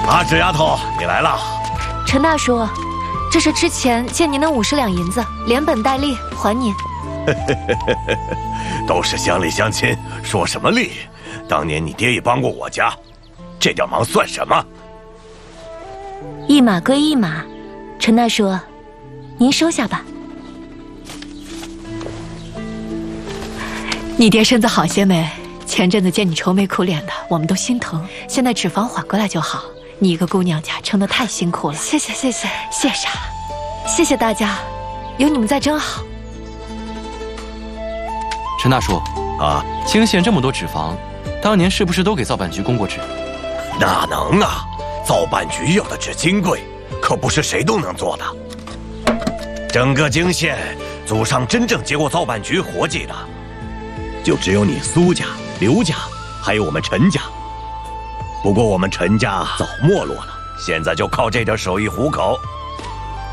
阿芷丫头，你来了。 陈大叔，这是之前借您的50两银子，连本带利还您。 都是乡里乡亲，说什么利？当年你爹也帮过我家，这点忙算什么？ 一码归一码，陈大叔，您收下吧。你爹身子好些没？前阵子见你愁眉苦脸的，我们都心疼。现在脂肪缓过来就好。你一个姑娘家撑得太辛苦了。谢谢谢啥？谢谢大家，有你们在真好。 陈大叔啊， 泾县这么多纸坊，当年是不是都给造办局供过纸？ 哪能啊！造办局要的纸金贵，可不是谁都能做的。整个泾县，祖上真正接过造办局活计的，就只有你苏家、刘家，还有我们陈家。不过我们陈家早没落了，现在就靠这点手艺糊口。